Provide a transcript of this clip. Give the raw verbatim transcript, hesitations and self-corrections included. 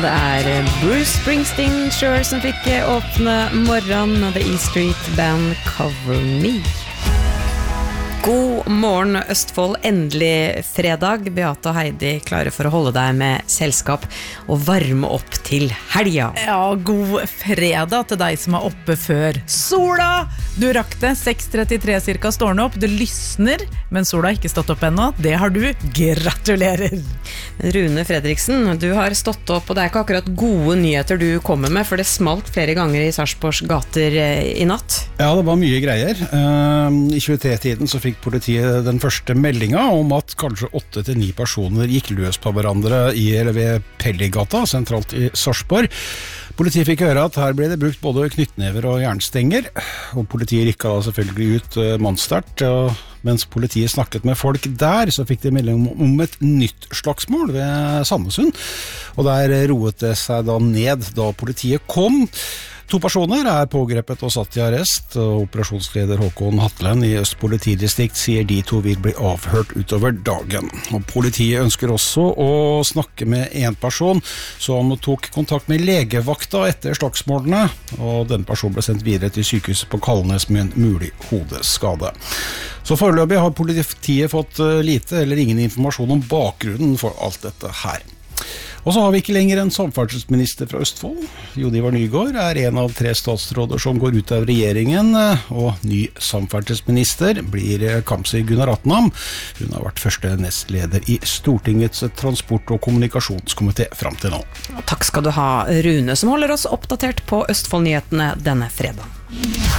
det er Bruce Springsteen selv som fikk åpne morgenen, The E Street Band Cover Me. God morgen Østfold, endelig fredag. Beate og Heidi klarer for å holde deg med selskap og varme opp til helga. Ja, god fredag til deg som er oppe før sola. Du rakk det, seks trettitre cirka står den opp. Det lysner, men sola har ikke stått opp ennå. Det har du. Gratulerer. Rune Fredriksen, du har stått opp, og det er ikke akkurat gode nyheter du kommer med, for det smalt flere ganger i Sarpsborgs gater i natt. Ja, det var mye greier. I tjuetre-tiden så fikk politiet den første meldinga om at kanskje åtte til ni personer gikk løs på hverandre i eller ved Pelligata, sentralt i Sarpsborg. Politiet fikk høre at her ble det brukt både knyttnever og jernstenger, og politiet rykket da selvfølgelig ut mannsterkt, og mens politiet snakket med folk der, så fikk de melding om et nytt slagsmål ved Sandnessund, og der roet det seg da ned da politiet kom. To personer er pågrepet og satt i arrest, og operasjonsleder Håkon Hatlen i Øst politidistrikt sier de to vil bli avhørt utover dagen. Og politiet ønsker også å snakke med en person som tok kontakt med legevakta etter slagsmålene, og denne personen ble sendt videre til sykehuset på Kalnes med en mulig hodeskade. Så foreløpig har politiet fått lite eller ingen informasjon om bakgrunnen for alt dette her. Og så har vi ikke lenger en samferdselsminister fra Østfold. Jodi Var Nygård er en av tre statsråder som går ut av regjeringen, og ny samferdselsminister blir Kamzy Gunaratnam. Hun har vært første nestleder i Stortingets transport- og kommunikasjonskomité fram til nå. Takk skal du ha, Rune, som holder oss oppdatert på Østfold-nyhetene denne fredag.